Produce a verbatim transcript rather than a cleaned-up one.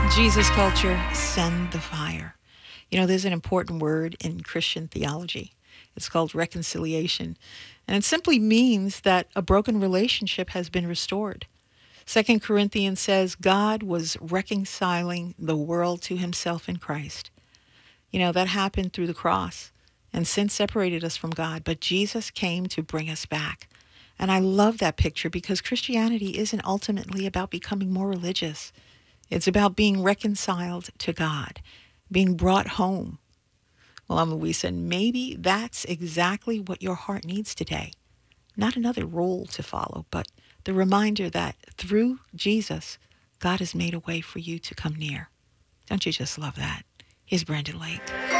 Jesus culture, send the fire. You know, there's an important word in Christian theology. It's called reconciliation. And it simply means that a broken relationship has been restored. Second Corinthians says God was reconciling the world to himself in Christ. You know, that happened through the cross. And sin separated us from God, but Jesus came to bring us back. And I love that picture because Christianity isn't ultimately about becoming more religious. It's about being reconciled to God, being brought home. Well, I'm Louisa, and maybe that's exactly what your heart needs today. Not another rule to follow, but the reminder that through Jesus, God has made a way for you to come near. Don't you just love that? Here's Brandon Lake.